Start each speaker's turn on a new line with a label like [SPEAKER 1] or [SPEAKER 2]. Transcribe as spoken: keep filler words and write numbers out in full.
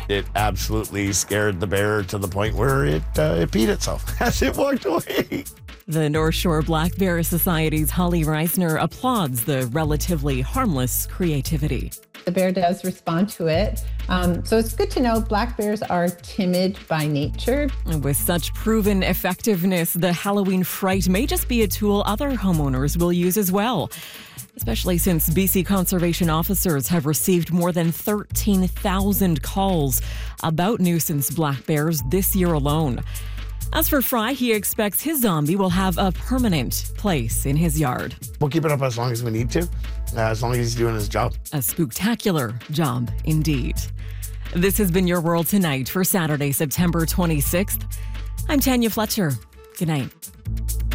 [SPEAKER 1] It absolutely scared the bear to the point where it, uh, it peed itself as it walked away.
[SPEAKER 2] The North Shore Black Bear Society's Holly Reisner applauds the relatively harmless creativity.
[SPEAKER 3] The bear does respond to it. Um, so it's good to know black bears are timid by nature.
[SPEAKER 2] With such proven effectiveness, the Halloween fright may just be a tool other homeowners will use as well, especially since B C conservation officers have received more than thirteen thousand calls about nuisance black bears this year alone. As for Fry, he expects his zombie will have a permanent place in his yard.
[SPEAKER 1] We'll keep it up as long as we need to, uh, as long as he's doing his job.
[SPEAKER 2] A spooktacular job indeed. This has been Your World Tonight for Saturday, September twenty-sixth. I'm Tanya Fletcher. Good night.